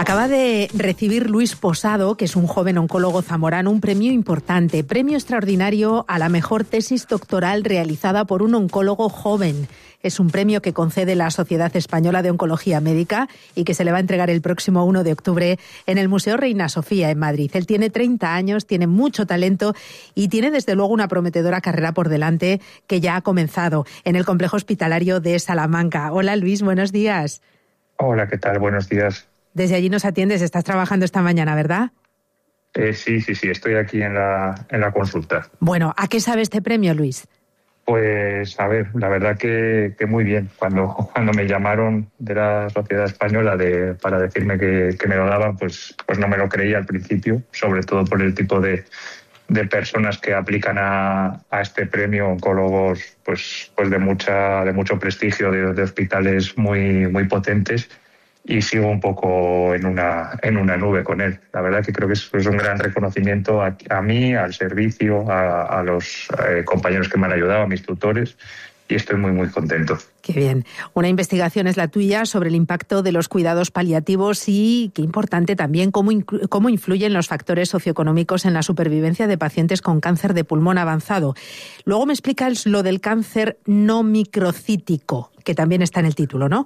Acaba de recibir Luis Posado, que es un joven oncólogo zamorano, un premio importante, premio extraordinario a la mejor tesis doctoral realizada por un oncólogo joven. Es un premio que concede la Sociedad Española de Oncología Médica y que se le va a entregar el próximo 1 de octubre en el Museo Reina Sofía, en Madrid. Él tiene 30 años, tiene mucho talento y tiene desde luego una prometedora carrera por delante que ya ha comenzado en el Complejo Hospitalario de Salamanca. Hola Luis, buenos días. Hola, ¿qué tal? Buenos días. Desde allí nos atiendes, estás trabajando esta mañana, ¿verdad? Sí, estoy aquí en la consulta. Bueno, ¿a qué sabe este premio, Luis? Pues, a ver, la verdad que muy bien. Cuando me llamaron de la Sociedad Española para decirme que me lo daban, pues no me lo creía al principio, sobre todo por el tipo de personas que aplican a este premio, oncólogos pues de mucho prestigio, de hospitales muy, muy potentes. Y sigo un poco en una nube con él. La verdad que creo que es un gran reconocimiento a mí, al servicio, a los compañeros que me han ayudado, a mis tutores, y estoy muy, muy contento. Qué bien. Una investigación es la tuya sobre el impacto de los cuidados paliativos y, qué importante también, cómo influyen los factores socioeconómicos en la supervivencia de pacientes con cáncer de pulmón avanzado. Luego me explicas lo del cáncer no microcítico, que también está en el título, ¿no?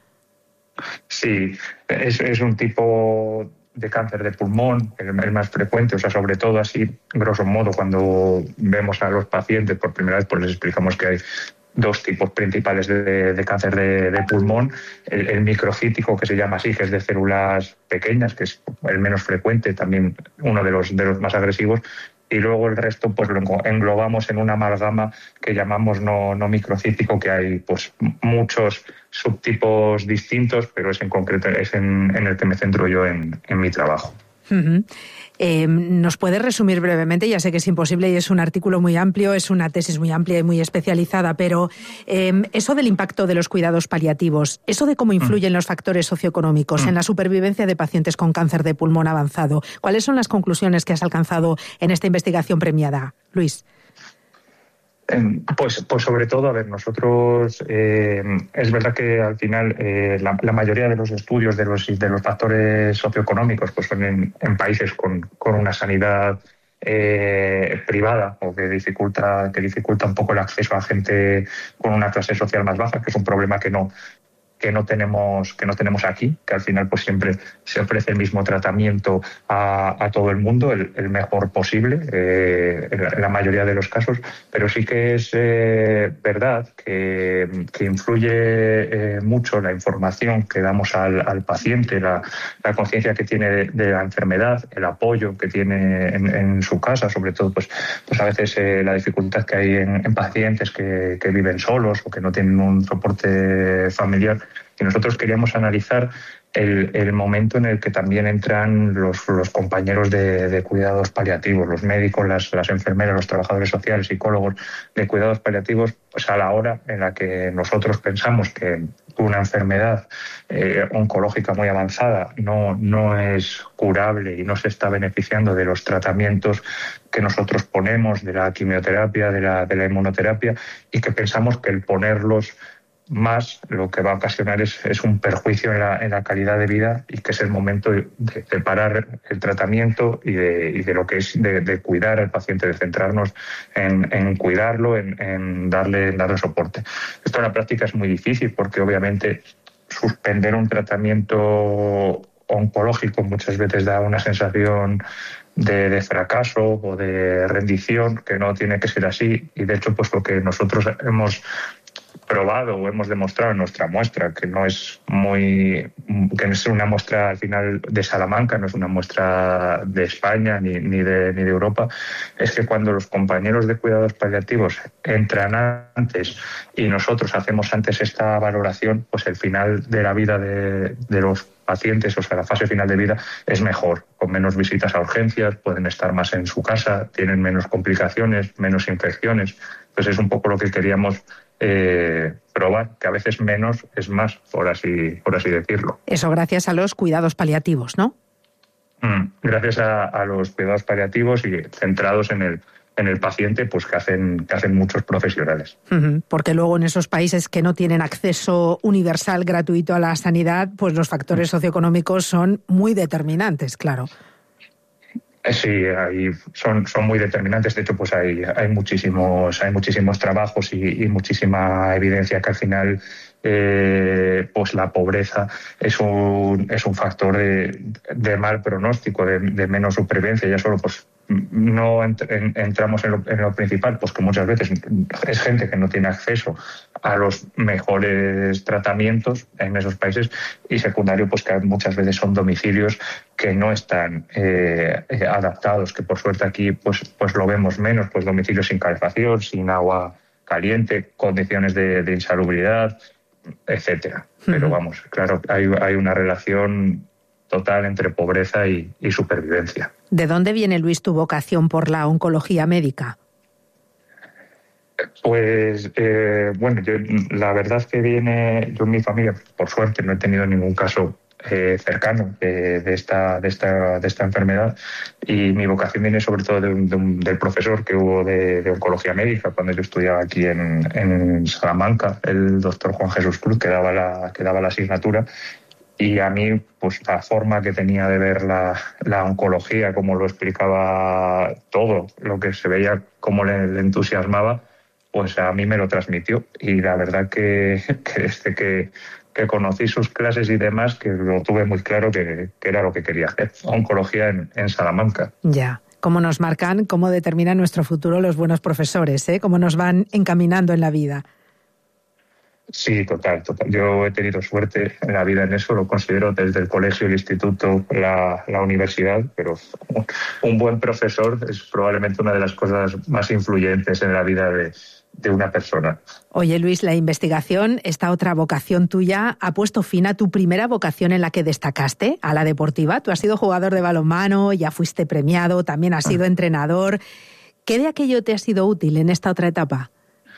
Sí, es un tipo de cáncer de pulmón, el más frecuente, o sea, sobre todo así, grosso modo, cuando vemos a los pacientes por primera vez, pues les explicamos que hay dos tipos principales de cáncer de pulmón. El microcítico, que se llama así, que es de células pequeñas, que es el menos frecuente, también uno de los más agresivos. Y luego el resto pues lo englobamos en una amalgama que llamamos no microcítico, que hay pues muchos subtipos distintos, pero es en concreto en el que me centro yo en mi trabajo. Uh-huh. ¿Nos puedes resumir brevemente? Ya sé que es imposible y es un artículo muy amplio, es una tesis muy amplia y muy especializada, pero eso del impacto de los cuidados paliativos, eso de cómo influyen los factores socioeconómicos en la supervivencia de pacientes con cáncer de pulmón avanzado, ¿cuáles son las conclusiones que has alcanzado en esta investigación premiada, Luis? Pues sobre todo, a ver, nosotros es verdad que al final la mayoría de los estudios de los factores socioeconómicos pues son en países con una sanidad privada, o que dificulta un poco el acceso a gente con una clase social más baja, que es un problema que no tenemos aquí, que al final pues siempre se ofrece el mismo tratamiento a todo el mundo, el mejor posible, en la mayoría de los casos, pero sí que es verdad que influye mucho la información que damos al paciente, la conciencia que tiene de la enfermedad, el apoyo que tiene en su casa, sobre todo pues a veces la dificultad que hay en pacientes que viven solos o que no tienen un soporte familiar. Y nosotros queríamos analizar el momento en el que también entran los compañeros de cuidados paliativos, los médicos, las enfermeras, los trabajadores sociales, psicólogos de cuidados paliativos, pues a la hora en la que nosotros pensamos que una enfermedad oncológica muy avanzada no es curable y no se está beneficiando de los tratamientos que nosotros ponemos, de la quimioterapia, de la inmunoterapia, y que pensamos que el ponerlos más lo que va a ocasionar es un perjuicio en la calidad de vida, y que es el momento de parar el tratamiento y de lo que es de cuidar al paciente, de centrarnos en cuidarlo, en darle soporte. Esto en la práctica es muy difícil porque obviamente suspender un tratamiento oncológico muchas veces da una sensación de fracaso o de rendición, que no tiene que ser así, y de hecho pues lo que nosotros hemos probado o hemos demostrado en nuestra muestra, que no es una muestra al final de Salamanca, no es una muestra de España ni de Europa, es que cuando los compañeros de cuidados paliativos entran antes y nosotros hacemos antes esta valoración, pues el final de la vida de los pacientes, o sea, la fase final de vida es mejor, con menos visitas a urgencias, pueden estar más en su casa, tienen menos complicaciones, menos infecciones. Entonces es un poco lo que queríamos probar, que a veces menos es más, por así decirlo. Eso gracias a los cuidados paliativos, ¿no? Gracias a los cuidados paliativos y centrados en en el paciente, pues que hacen muchos profesionales. Porque luego en esos países que no tienen acceso universal gratuito a la sanidad, pues los factores socioeconómicos son muy determinantes, claro. Sí, son muy determinantes. De hecho, pues hay muchísimos trabajos y muchísima evidencia que al final pues la pobreza es un factor de mal pronóstico, de menos supervivencia. Ya solo pues no entramos en lo principal, pues que muchas veces es gente que no tiene acceso a los mejores tratamientos en esos países, y secundario, pues que muchas veces son domicilios que no están adaptados, que por suerte aquí pues lo vemos menos, pues domicilios sin calefacción, sin agua caliente, condiciones de insalubridad, etcétera. Pero vamos, claro, hay una relación total entre pobreza y supervivencia. ¿De dónde viene, Luis, tu vocación por la oncología médica? Pues, bueno, la verdad es que yo en mi familia, por suerte, no he tenido ningún caso cercano de esta enfermedad, y mi vocación viene sobre todo del profesor que hubo de oncología médica cuando yo estudiaba aquí en Salamanca, el doctor Juan Jesús Cruz, que daba la asignatura. Y a mí, pues la forma que tenía de ver la oncología, como lo explicaba todo, lo que se veía, cómo le entusiasmaba, pues a mí me lo transmitió. Y la verdad que desde que conocí sus clases y demás, que lo tuve muy claro que era lo que quería hacer, oncología en Salamanca. Ya. Cómo nos marcan, cómo determinan nuestro futuro los buenos profesores, cómo nos van encaminando en la vida. Sí, total. Yo he tenido suerte en la vida en eso, lo considero desde el colegio, el instituto, la universidad, pero un buen profesor es probablemente una de las cosas más influyentes en la vida de una persona. Oye, Luis, la investigación, esta otra vocación tuya, ha puesto fin a tu primera vocación en la que destacaste, a la deportiva. Tú has sido jugador de balonmano, ya fuiste premiado, también has sido entrenador. ¿Qué de aquello te ha sido útil en esta otra etapa?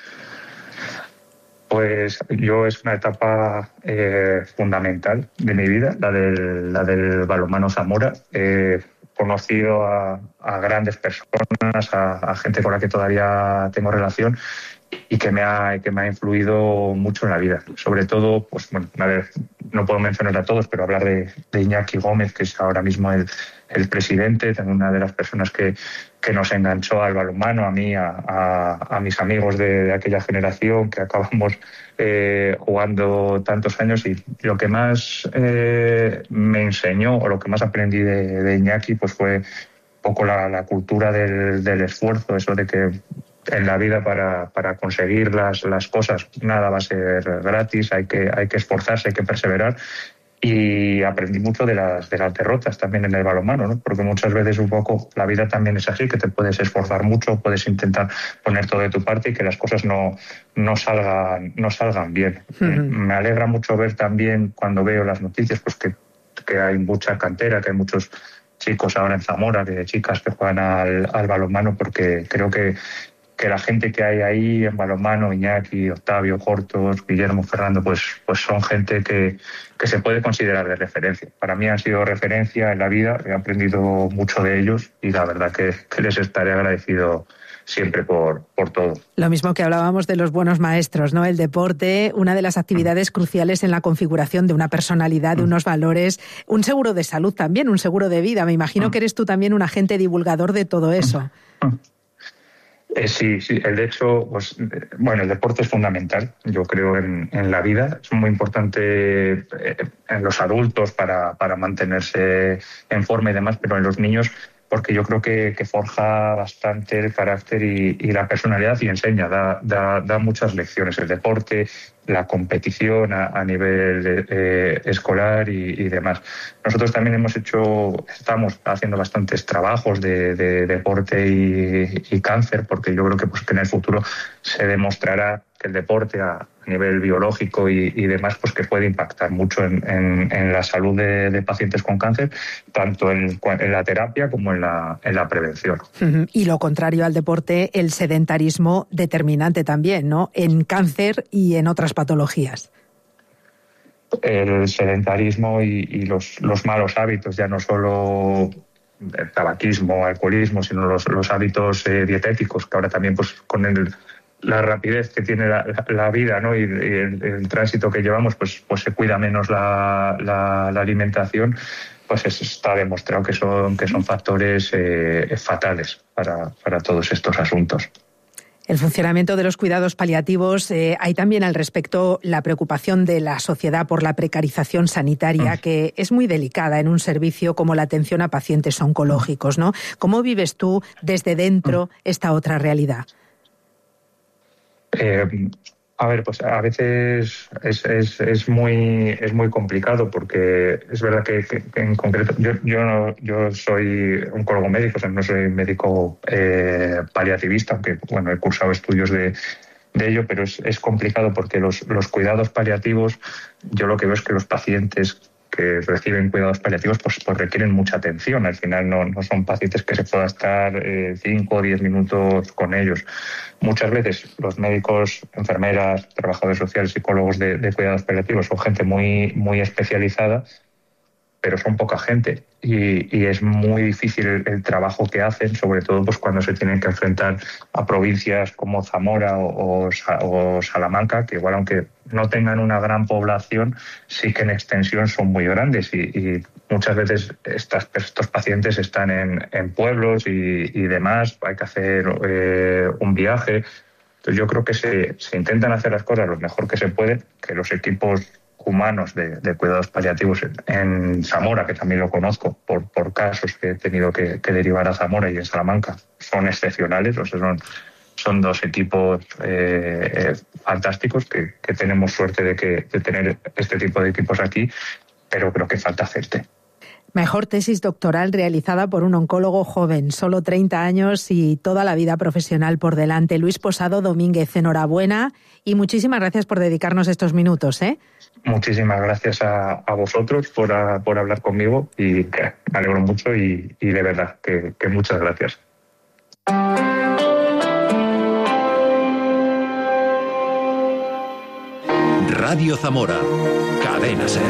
Pues es una etapa fundamental de mi vida, la del balonmano Zamora. He conocido a grandes personas, a gente con la que todavía tengo relación y que me ha influido mucho en la vida. Sobre todo, pues bueno, no puedo mencionar a todos, pero hablar de Iñaki Gómez, que es ahora mismo el presidente, también una de las personas que nos enganchó al balonmano, a mí, a mis amigos de aquella generación que acabamos jugando tantos años. Y lo que más me enseñó, o lo que más aprendí de Iñaki, pues fue un poco la cultura del esfuerzo, eso de que en la vida para conseguir las cosas nada va a ser gratis, hay que esforzarse, hay que perseverar. Y aprendí mucho de las derrotas también en el balonmano, ¿no? Porque muchas veces un poco la vida también es así, que te puedes esforzar mucho, puedes intentar poner todo de tu parte y que las cosas no salgan bien. Me alegra mucho ver también, cuando veo las noticias, pues que hay mucha cantera, que hay muchos chicos ahora en Zamora, chicas que juegan al balonmano, porque creo que la gente que hay ahí en balonmano, Iñaki, Octavio, Hortos, Guillermo, Fernando, pues son gente que se puede considerar de referencia. Para mí han sido referencia en la vida, he aprendido mucho de ellos y la verdad que les estaré agradecido siempre por todo. Lo mismo que hablábamos de los buenos maestros, ¿no? El deporte, una de las actividades cruciales en la configuración de una personalidad, de unos valores, un seguro de salud también, un seguro de vida. Me imagino que eres tú también un agente divulgador de todo eso. Sí. De hecho, pues, bueno, el deporte es fundamental, yo creo, en la vida. Es muy importante en los adultos para mantenerse en forma y demás, pero en los niños, porque yo creo que forja bastante el carácter y la personalidad, y enseña, da muchas lecciones. El deporte, la competición a nivel escolar y demás. Nosotros también estamos haciendo bastantes trabajos de deporte y cáncer, porque yo creo que en el futuro se demostrará que el deporte a nivel biológico y demás, pues que puede impactar mucho en la salud de pacientes con cáncer, tanto en la terapia como en la prevención. Y lo contrario al deporte, el sedentarismo determinante también, ¿no? En cáncer y en otras patologías. El sedentarismo y los malos hábitos, ya no solo el tabaquismo, alcoholismo, sino los hábitos dietéticos, que ahora también pues con la rapidez que tiene la vida, ¿no? y el tránsito que llevamos, pues se cuida menos la alimentación, pues está demostrado que son factores fatales para todos estos asuntos. El funcionamiento de los cuidados paliativos, hay también al respecto la preocupación de la sociedad por la precarización sanitaria, que es muy delicada en un servicio como la atención a pacientes oncológicos, ¿no? ¿Cómo vives tú desde dentro esta otra realidad? A ver, pues a veces es muy complicado, porque es verdad que en concreto yo soy oncólogo médico, o sea, no soy médico paliativista, aunque bueno, he cursado estudios de ello, pero es complicado porque los cuidados paliativos, yo lo que veo es que los pacientes que reciben cuidados paliativos pues requieren mucha atención. Al final no son pacientes que se pueda estar 5 o 10 minutos con ellos. Muchas veces los médicos, enfermeras, trabajadores sociales, psicólogos de cuidados paliativos son gente muy especializada, pero son poca gente y es muy difícil el trabajo que hacen, sobre todo pues cuando se tienen que enfrentar a provincias como Zamora o Salamanca, que igual aunque no tengan una gran población, sí que en extensión son muy grandes y muchas veces estos pacientes están en pueblos y demás, hay que hacer un viaje. Entonces yo creo que se intentan hacer las cosas lo mejor que se puede, que los equipos humanos de cuidados paliativos en Zamora, que también lo conozco por casos que he tenido que derivar a Zamora, y en Salamanca son excepcionales. O sea, son dos equipos fantásticos que tenemos suerte de tener este tipo de equipos aquí, pero creo que falta gente. Mejor tesis doctoral realizada por un oncólogo joven, solo 30 años y toda la vida profesional por delante. Luis Posado Domínguez, enhorabuena y muchísimas gracias por dedicarnos estos minutos, ¿eh? Muchísimas gracias a vosotros por hablar conmigo, y me alegro mucho y de verdad que muchas gracias. Radio Zamora, Cadena SER.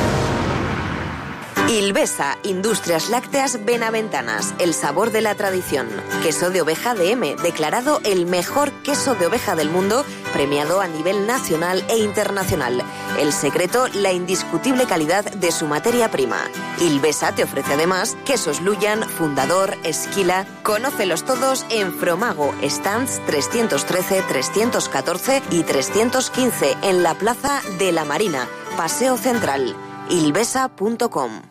Ilvesa, Industrias Lácteas Benaventanas, el sabor de la tradición. Queso de oveja DM, declarado el mejor queso de oveja del mundo, premiado a nivel nacional e internacional. El secreto, la indiscutible calidad de su materia prima. Ilvesa te ofrece además quesos Luyan, Fundador, Esquila. Conócelos todos en Fromago, stands 313, 314 y 315 en la Plaza de la Marina, Paseo Central. ilvesa.com.